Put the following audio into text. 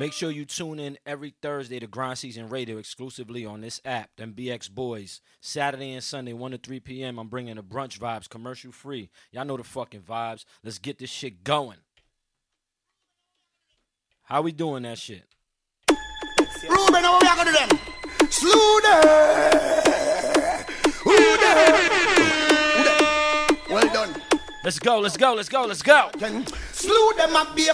Make sure you tune in every Thursday to Grind Season Radio exclusively on this app. Them BX Boys. Saturday and Sunday, 1 to 3 p.m. I'm bringing the brunch vibes, commercial free. Y'all know the fucking vibes. Let's get this shit going. How we doing that shit? Ruben, how we are gonna do them? Slew them. Who them? Well done. Let's go, let's go, let's go, let's go. Slew them and be a